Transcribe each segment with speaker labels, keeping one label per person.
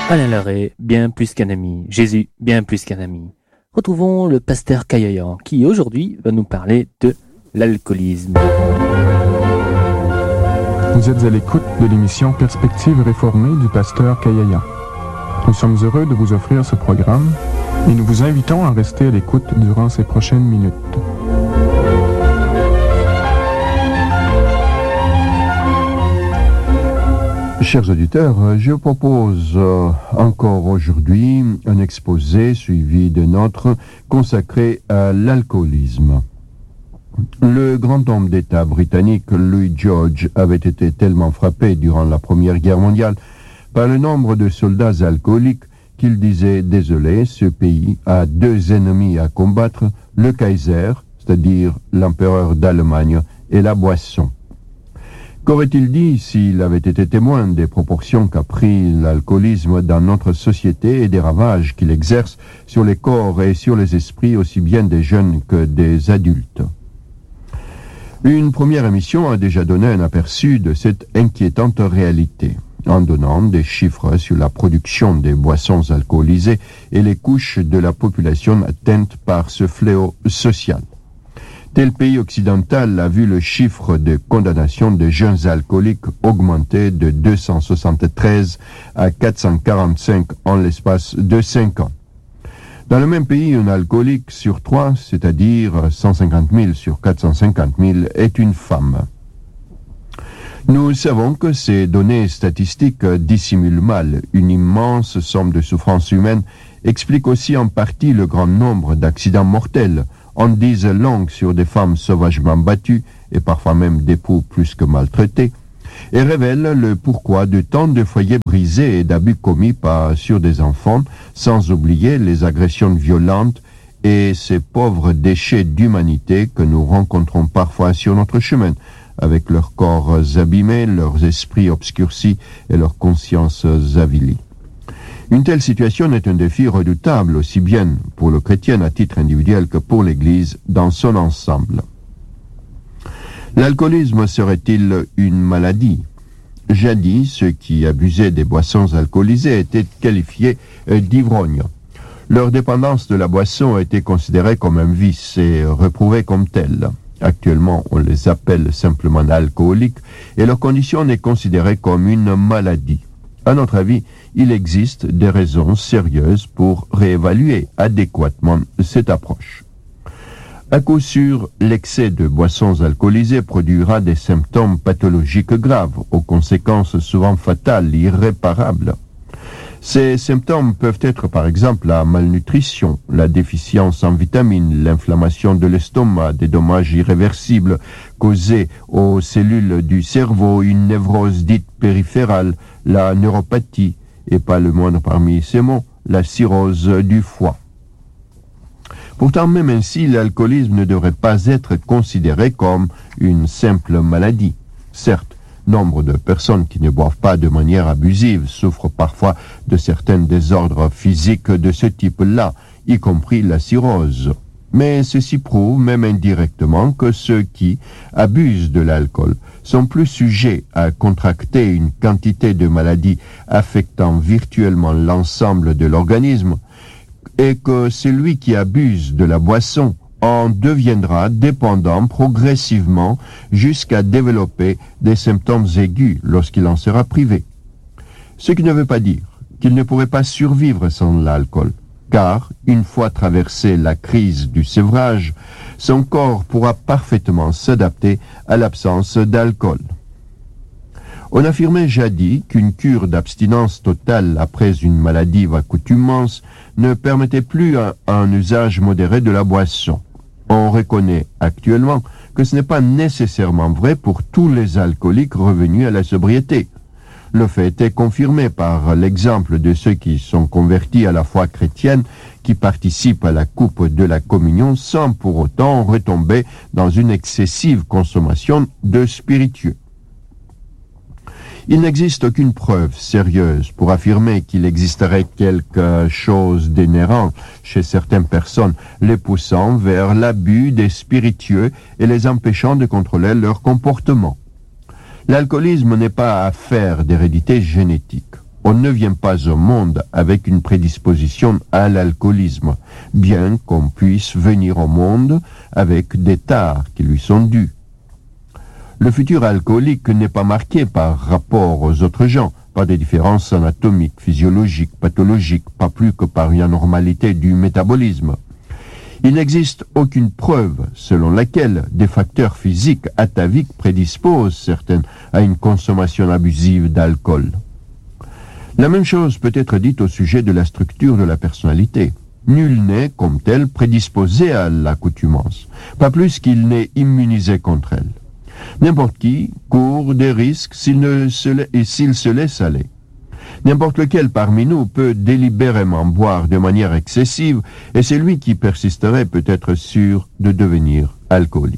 Speaker 1: Alain Larrey, bien plus qu'un ami. Jésus, bien plus qu'un ami. Retrouvons le pasteur Kayayan, qui aujourd'hui va nous parler de l'alcoolisme.
Speaker 2: Vous êtes à l'écoute de l'émission Perspective réformée du pasteur Kayayan. Nous sommes heureux de vous offrir ce programme et nous vous invitons à rester à l'écoute durant ces prochaines minutes.
Speaker 3: Chers auditeurs, je propose encore aujourd'hui un exposé suivi d'un autre consacré à l'alcoolisme. Le grand homme d'État britannique Louis George avait été tellement frappé durant la Première Guerre mondiale par le nombre de soldats alcooliques qu'il disait « Désolé, ce pays a deux ennemis à combattre, le Kaiser, c'est-à-dire l'empereur d'Allemagne, et la boisson ». Qu'aurait-il dit s'il avait été témoin des proportions qu'a pris l'alcoolisme dans notre société et des ravages qu'il exerce sur les corps et sur les esprits aussi bien des jeunes que des adultes? Une première émission a déjà donné un aperçu de cette inquiétante réalité, en donnant des chiffres sur la production des boissons alcoolisées et les couches de la population atteintes par ce fléau social. Tel pays occidental a vu le chiffre de condamnation de jeunes alcooliques augmenter de 273 à 445 en l'espace de 5 ans. Dans le même pays, un alcoolique sur 3, c'est-à-dire 150 000 sur 450 000, est une femme. Nous savons que ces données statistiques dissimulent mal une immense somme de souffrances humaines, expliquent aussi en partie le grand nombre d'accidents mortels, en disent long sur des femmes sauvagement battues et parfois même d'époux plus que maltraités, et révèlent le pourquoi de tant de foyers brisés et d'abus commis sur des enfants, sans oublier les agressions violentes et ces pauvres déchets d'humanité que nous rencontrons parfois sur notre chemin, avec leurs corps abîmés, leurs esprits obscurcis et leurs consciences avilies. Une telle situation est un défi redoutable aussi bien pour le chrétien à titre individuel que pour l'Église dans son ensemble. L'alcoolisme serait-il une maladie? Jadis, ceux qui abusaient des boissons alcoolisées étaient qualifiés d'ivrognes. Leur dépendance de la boisson a été considérée comme un vice et reprouvée comme tel. Actuellement, on les appelle simplement alcooliques et leur condition est considérée comme une maladie. À notre avis, il existe des raisons sérieuses pour réévaluer adéquatement cette approche. À coup sûr, l'excès de boissons alcoolisées produira des symptômes pathologiques graves, aux conséquences souvent fatales, irréparables. Ces symptômes peuvent être par exemple la malnutrition, la déficience en vitamines, l'inflammation de l'estomac, des dommages irréversibles causés aux cellules du cerveau, une névrose dite périphérale, la neuropathie, et pas le moindre parmi ces mots, la cirrhose du foie. Pourtant, même ainsi, l'alcoolisme ne devrait pas être considéré comme une simple maladie. Certes, nombre de personnes qui ne boivent pas de manière abusive souffrent parfois de certains désordres physiques de ce type-là, y compris la cirrhose. Mais ceci prouve, même indirectement, que ceux qui abusent de l'alcool sont plus sujets à contracter une quantité de maladies affectant virtuellement l'ensemble de l'organisme, et que celui qui abuse de la boisson en deviendra dépendant progressivement jusqu'à développer des symptômes aigus lorsqu'il en sera privé. Ce qui ne veut pas dire qu'il ne pourrait pas survivre sans l'alcool, car, une fois traversée la crise du sévrage, son corps pourra parfaitement s'adapter à l'absence d'alcool. On affirmait jadis qu'une cure d'abstinence totale après une maladie accoutumance ne permettait plus un usage modéré de la boisson. On reconnaît actuellement que ce n'est pas nécessairement vrai pour tous les alcooliques revenus à la sobriété. Le fait est confirmé par l'exemple de ceux qui sont convertis à la foi chrétienne, qui participent à la coupe de la communion sans pour autant retomber dans une excessive consommation de spiritueux. Il n'existe aucune preuve sérieuse pour affirmer qu'il existerait quelque chose d'inhérent chez certaines personnes les poussant vers l'abus des spiritueux et les empêchant de contrôler leur comportement. L'alcoolisme n'est pas affaire d'hérédité génétique. On ne vient pas au monde avec une prédisposition à l'alcoolisme, bien qu'on puisse venir au monde avec des tares qui lui sont dues. Le futur alcoolique n'est pas marqué par rapport aux autres gens, par des différences anatomiques, physiologiques, pathologiques, pas plus que par une anormalité du métabolisme. Il n'existe aucune preuve selon laquelle des facteurs physiques ataviques prédisposent certaines à une consommation abusive d'alcool. La même chose peut être dite au sujet de la structure de la personnalité. Nul n'est, comme tel, prédisposé à l'accoutumance, pas plus qu'il n'est immunisé contre elle. N'importe qui court des risques s'il se laisse aller. N'importe lequel parmi nous peut délibérément boire de manière excessive, et c'est lui qui persisterait peut être sûr de devenir alcoolique.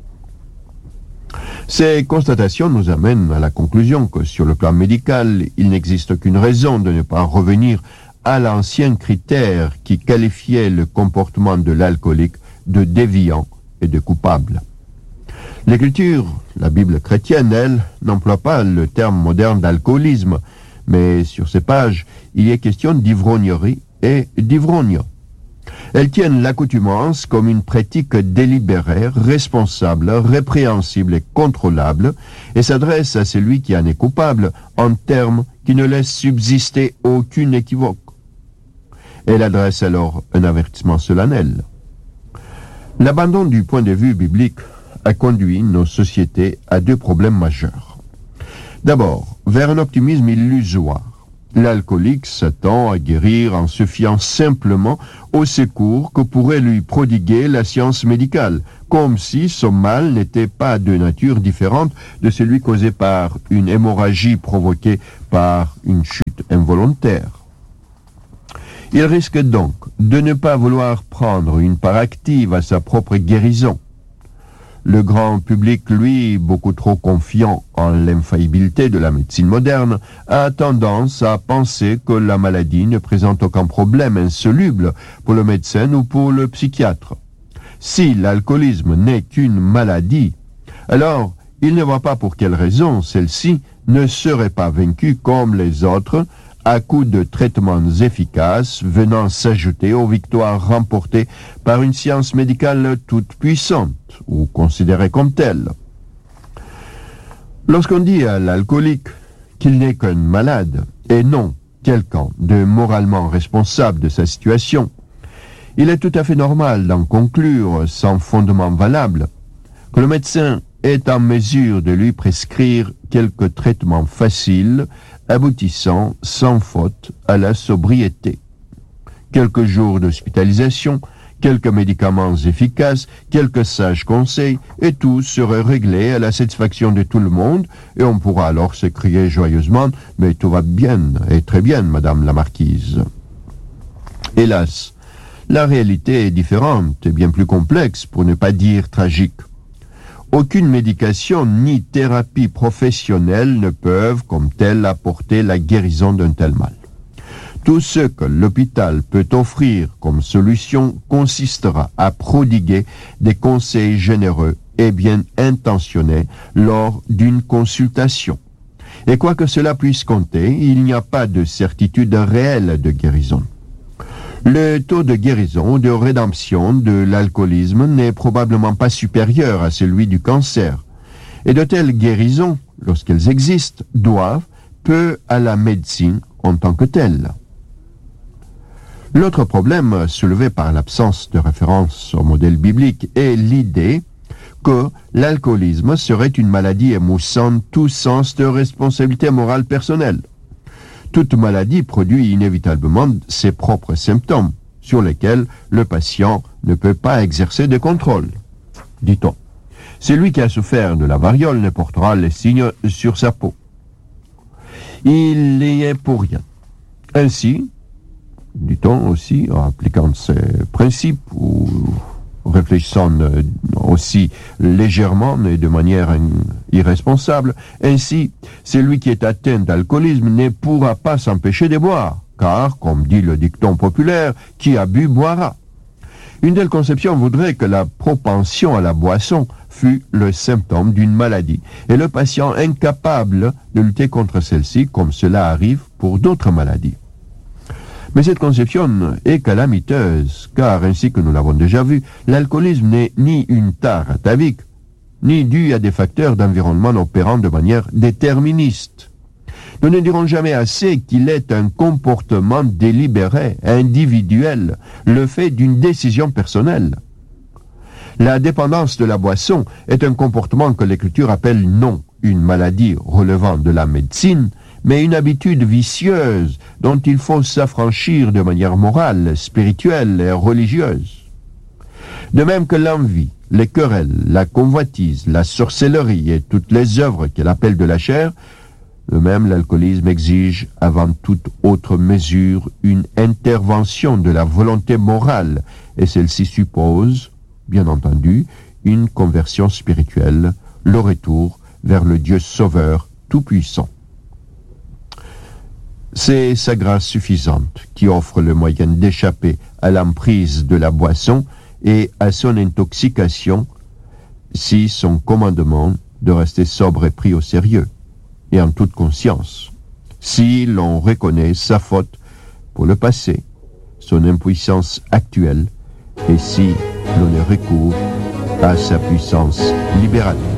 Speaker 3: Ces constatations nous amènent à la conclusion que sur le plan médical, il n'existe aucune raison de ne pas revenir à l'ancien critère qui qualifiait le comportement de l'alcoolique de déviant et de coupable. L'Écriture, la Bible chrétienne, elle, n'emploie pas le terme moderne d'alcoolisme, mais sur ces pages, il y est question d'ivrognerie et d'ivrogne. Elles tiennent l'accoutumance comme une pratique délibérée, responsable, répréhensible et contrôlable, et s'adresse à celui qui en est coupable en termes qui ne laissent subsister aucune équivoque. Elle adresse alors un avertissement solennel. L'abandon du point de vue biblique a conduit nos sociétés à deux problèmes majeurs. D'abord, vers un optimisme illusoire. L'alcoolique s'attend à guérir en se fiant simplement au secours que pourrait lui prodiguer la science médicale, comme si son mal n'était pas de nature différente de celui causé par une hémorragie provoquée par une chute involontaire. Il risque donc de ne pas vouloir prendre une part active à sa propre guérison. Le grand public, lui, beaucoup trop confiant en l'infaillibilité de la médecine moderne, a tendance à penser que la maladie ne présente aucun problème insoluble pour le médecin ou pour le psychiatre. Si l'alcoolisme n'est qu'une maladie, alors il ne voit pas pour quelle raison celle-ci ne serait pas vaincue comme les autres, à coup de traitements efficaces venant s'ajouter aux victoires remportées par une science médicale toute puissante, ou considérée comme telle. Lorsqu'on dit à l'alcoolique qu'il n'est qu'un malade, et non quelqu'un de moralement responsable de sa situation, il est tout à fait normal d'en conclure, sans fondement valable, que le médecin est en mesure de lui prescrire quelques traitements faciles, aboutissant sans faute à la sobriété. Quelques jours d'hospitalisation, quelques médicaments efficaces, quelques sages conseils, et tout serait réglé à la satisfaction de tout le monde, et on pourra alors s'écrier joyeusement « Mais tout va bien, et très bien, Madame la Marquise ». Hélas, la réalité est différente et bien plus complexe, pour ne pas dire tragique. Aucune médication ni thérapie professionnelle ne peuvent, comme telles, apporter la guérison d'un tel mal. Tout ce que l'hôpital peut offrir comme solution consistera à prodiguer des conseils généreux et bien intentionnés lors d'une consultation. Et quoi que cela puisse compter, il n'y a pas de certitude réelle de guérison. Le taux de guérison ou de rédemption de l'alcoolisme n'est probablement pas supérieur à celui du cancer. Et de telles guérisons, lorsqu'elles existent, doivent peu à la médecine en tant que telle. L'autre problème soulevé par l'absence de référence au modèle biblique est l'idée que l'alcoolisme serait une maladie émoussant tout sens de responsabilité morale personnelle. Toute maladie produit inévitablement ses propres symptômes, sur lesquels le patient ne peut pas exercer de contrôle, dit-on. Celui qui a souffert de la variole ne portera les signes sur sa peau. Il y est pour rien. Ainsi, dit-on aussi, en appliquant ces principes, ou réfléchissant aussi légèrement et de manière irresponsable, ainsi, celui qui est atteint d'alcoolisme ne pourra pas s'empêcher de boire, car, comme dit le dicton populaire, qui a bu boira. Une telle conception voudrait que la propension à la boisson fût le symptôme d'une maladie, et le patient incapable de lutter contre celle-ci, comme cela arrive pour d'autres maladies. Mais cette conception est calamiteuse, car, ainsi que nous l'avons déjà vu, l'alcoolisme n'est ni une tare atavique, ni dû à des facteurs d'environnement opérant de manière déterministe. Nous ne dirons jamais assez qu'il est un comportement délibéré, individuel, le fait d'une décision personnelle. La dépendance de la boisson est un comportement que l'Écriture appelle non une maladie relevant de la médecine, mais une habitude vicieuse dont il faut s'affranchir de manière morale, spirituelle et religieuse. De même que l'envie, les querelles, la convoitise, la sorcellerie et toutes les œuvres qu'elle appelle de la chair, de même l'alcoolisme exige avant toute autre mesure une intervention de la volonté morale, et celle-ci suppose, bien entendu, une conversion spirituelle, le retour vers le Dieu sauveur tout-puissant. C'est sa grâce suffisante qui offre le moyen d'échapper à l'emprise de la boisson et à son intoxication, si son commandement de rester sobre est pris au sérieux et en toute conscience, si l'on reconnaît sa faute pour le passé, son impuissance actuelle, et si l'on recourt à sa puissance libératrice.